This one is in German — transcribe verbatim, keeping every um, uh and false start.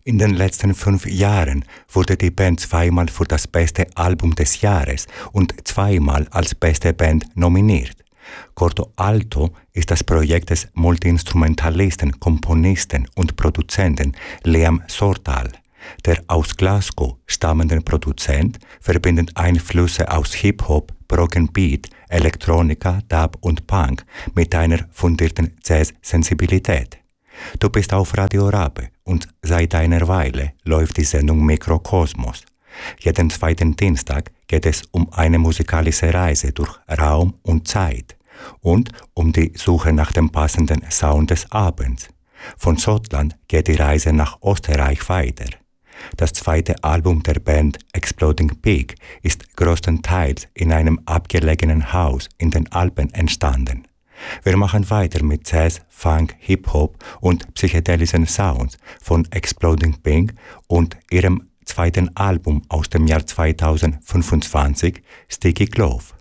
In den letzten fünf Jahren wurde die Band zweimal für das beste Album des Jahres und zweimal als beste Band nominiert. Corto Alto ist das Projekt des Multiinstrumentalisten, Komponisten und Produzenten Liam Sortal. Der aus Glasgow stammende Produzent verbindet Einflüsse aus Hip-Hop, Broken Beat, Elektronika, Dub und Punk mit einer fundierten Jazz-Sensibilität. Du bist auf Radio Rabe und seit einer Weile läuft die Sendung Mikrokosmos. Jeden zweiten Dienstag geht es um eine musikalische Reise durch Raum und Zeit und um die Suche nach dem passenden Sound des Abends. Von Schottland geht die Reise nach Österreich weiter. Das zweite Album der Band Exploding Pig ist größtenteils in einem abgelegenen Haus in den Alpen entstanden. Wir machen weiter mit Jazz, Funk, Hip-Hop und psychedelischen Sounds von Exploding Pig und ihrem zweiten Album aus dem Jahr zweitausendfünfundzwanzig, Sticky Glove.